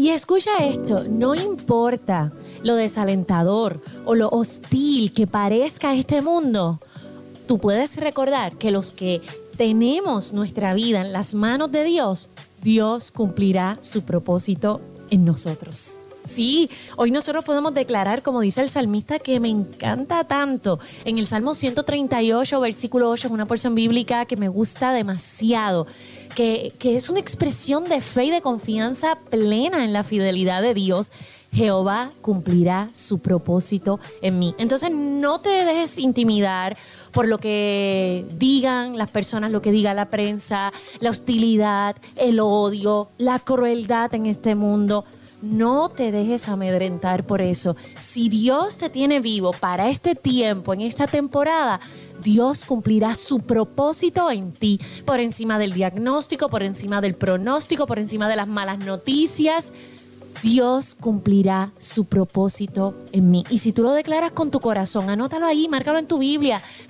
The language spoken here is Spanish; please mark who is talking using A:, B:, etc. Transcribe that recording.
A: Y escucha esto, no importa lo desalentador o lo hostil que parezca este mundo, tú puedes recordar que los que tenemos nuestra vida en las manos de Dios, Dios cumplirá su propósito en nosotros. Sí, hoy nosotros podemos declarar, como dice el salmista, que me encanta tanto. En el Salmo 138, versículo 8, es una porción bíblica que me gusta demasiado, que es una expresión de fe y de confianza plena en la fidelidad de Dios. Jehová cumplirá su propósito en mí. Entonces no te dejes intimidar por lo que digan las personas, lo que diga la prensa, la hostilidad, el odio, la crueldad en este mundo. No te dejes amedrentar por eso. Si Dios te tiene vivo para este tiempo, en esta temporada, Dios cumplirá su propósito en ti, por encima del diagnóstico, por encima del pronóstico, por encima de las malas noticias. Dios cumplirá su propósito en mí. Y si tú lo declaras con tu corazón, anótalo ahí, márcalo en tu Biblia.